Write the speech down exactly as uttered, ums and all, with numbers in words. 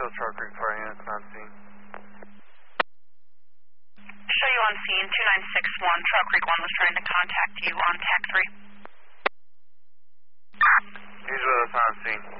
Trout Creek Fire Units on scene. Show you on scene, two nine six one, Trout Creek one was trying to contact you on T A C three. He's with us on scene.